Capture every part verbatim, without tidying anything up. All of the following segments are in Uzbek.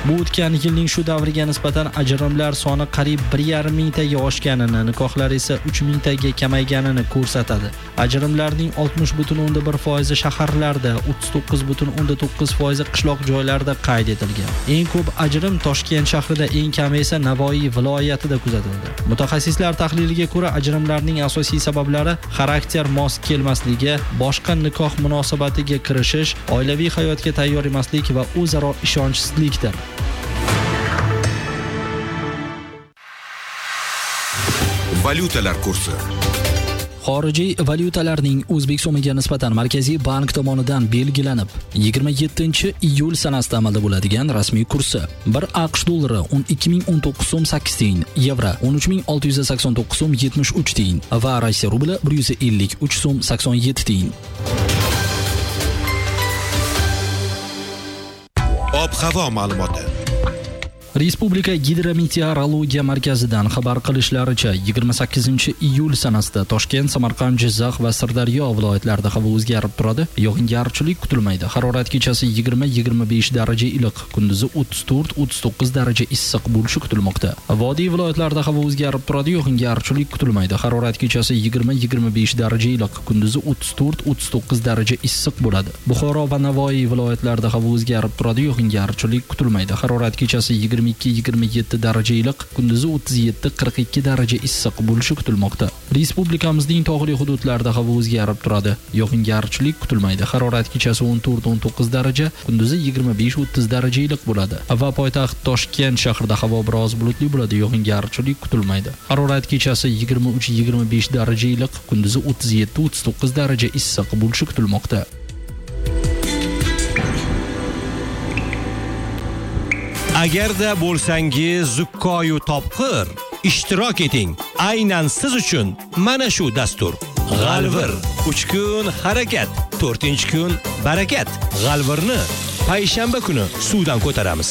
Bu o'tgan yilning shu davriga nisbatan ajrimlar soni qariyb bir yarim mingtaga oshganini, nikohlar esa uch mingtaga kamayganini ko'rsatadi. Ajrimlarning oltmish butun o'ndan bir foizi shaharlarda, o'ttiz to'qqiz butun o'ndan to'qqiz foizi qishloq joylarda qayd etilgan. Eng ko'p ajrim Toshkent shahrida, eng kami esa Navoiy viloyatida kuzatildi. Mutaxassislar tahliliga ko'ra, ajrimlarning asosiy sabablari xarakter mos kelmasligi, boshqa nikoh munosabatiga kirishish, oilaviy hayotga tayyor emaslik va o'zaro ishonchsizlikdir. Valyutalar kursi. Xorijiy valyutalarning O'zbek so'miga nisbatan Markaziy bank tomonidan belgilanib, yigirma yettinchi iyul sanasida amalda bo'ladigan rasmiy kursi: bir AQSh dollari o'n ikki ming o'n to'qqiz so'm sakkiz tiyin, yevro o'n uch ming olti yuz sakson to'qqiz so'm yetmish uch tiyin va Rossiya rubli bir yuz ellik uch so'm sakson yetti tiyin. Ob-havo ma'lumoti. Respublika Gidrometeorologiya markazidan xabar qilishlaricha, yigirma sakkizinchi iyul sanasida Toshkent, Samarqand, Jizzax va Sirdaryo viloyatlarida havo o'zgarib turadi. Yog'ingarchilik kutilmaydi. Harorat kechasi yigirma yigirma besh daraja iliq, kunduzi o'ttiz to'rt o'ttiz to'qqiz daraja issiq bo'lishi kutilmoqda. Vodiy viloyatlarida havo o'zgarib turadi. Yog'ingarchilik kutilmaydi. Harorat kechasi yigirma yigirma besh daraja iliq, kunduzi o'ttiz to'rt o'ttiz to'qqiz daraja issiq bo'ladi. Buxoro va Navoiy viloyatlarida havo o'zgarib turadi. Yog'ingarchilik kutilmaydi. Harorat kechasi yigirma ikki yigirma yetti daraja iliq, kunduzi o'ttiz yetti qirq ikki daraja issiq bo'lishi kutilmoqda. Respublikamizning tog'li hududlarida havo o'zgarib turadi. Yog'ingarchilik kutilmaydi. Harorat kechasi o'n to'rt o'n to'qqiz daraja, kunduzi yigirma besh o'ttiz daraja iliq bo'ladi. Va poytaxt Toshkent shahrida havo biroz bulutli bo'ladi. Yog'ingarchilik kutilmaydi. Harorat kechasi yigirma uch yigirma besh daraja iliq, kunduzi o'ttiz yetti o'ttiz to'qqiz daraja issiq bo'lishi kutilmoqda. Agarda bo'lsangiz zukkoyu topqir, ishtirok eting. Aynan siz uchun mana shu dastur. G'alvir. uch kun harakat, to'rtinchi kun barakat. G'alvirni payshanba kuni suvdan ko'taramiz.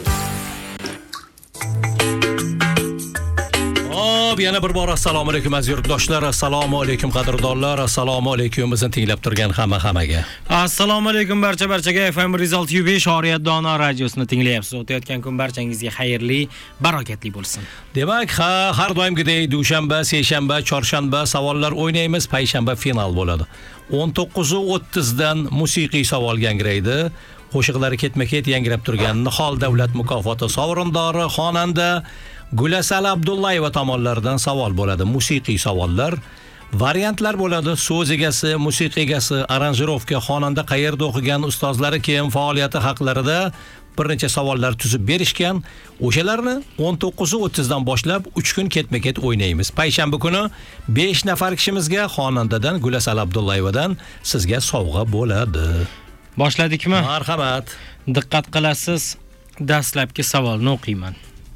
Yana bir bor assalomu alaykum aziz yurtdoshlar, assalomu alaykum qadrdonlar, assalomu alaykum bizni tinglab turgan hamma hammaga. Assalomu alaykum barcha barchaga. F M Result U besh Oriyat Dono radiosini tinglayapsiz. O'tayotgan kun barchangizga xayrli, barokatli bo'lsin. Demak, ha, har doimgidek dushanba, seshanba, chorshanba savollar o'ynaymiz, payshanba final bo'ladi. o'n to'qqiz o'ttiz dan musiqiy savol yangraydi. Qo'shiqlari ketma-ket yangrab turgan Nihol davlat mukofoti sovrindori xonanda Gulasal Abdullayeva tomonidan savol bo'ladi. Musiqiy savollar, variantlar bo'ladi. So'z egasi, musiqa egasi, aranjirovka, xonanda qayerda o'qigan, ustozlari kim, faoliyati haqlarida bir necha savollar tuzib berishgan. O'shalarni o'n to'qqiz o'ttiz dan boshlab uch kun ketma-ket o'ynaymiz. Payshanba kuni besh nafar kishimizga xonandadan Gulasal Abdullayevadan sizga sovg'a bo'ladi. Boshladikmi? Marhamat. Diqqat qilasiz. Dastlabki savolni o'qiyman.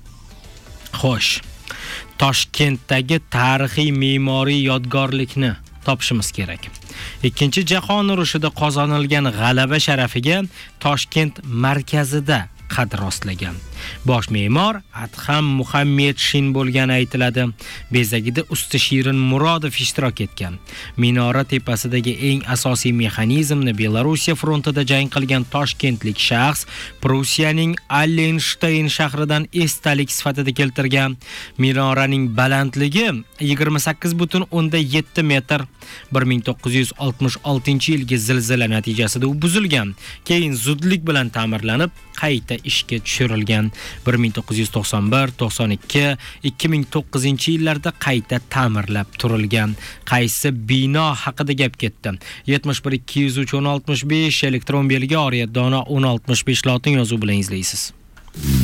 Xo'sh. Toshkentdagi tarixiy me'moriy yodgorlikni topishimiz kerak. Ikkinchi jahon urushida qozonilgan g'alaba sharafiga Toshkent markazida qad rostlagan. Bosh me'mor Adham Muhammedshin bo'lgani aytiladi. Bezagida usta Shirin Murodov ishtirok etgan. Minora tepasidagi eng asosiy mexanizmni Belorussiya frontida jang qilgan toshkentlik shaxs Prussiyaning Allenstein shahridan esdalik sifatida keltirgan. Minoraning balandligi yigirma sakkiz butun o'ndan yetti metr. bir ming to'qqiz yuz oltmish oltinchi yilgi zilzila natijasida u buzilgan. Keyin zudlik bilan ta'mirlanib, qayta ishga tushirilgan. bir ming to'qqiz yuz to'qson bir to'qson ikki ikki ming to'qqizinchi yillarda qayta ta'mirlab turilgan. Qaysi bino haqida gap ketdi? yetmish bir ikki yuz uch o'n oltmish besh elektron belgi Oriyat Dono o'n oltmish besh lotin yozuvi bilan izlaysiz.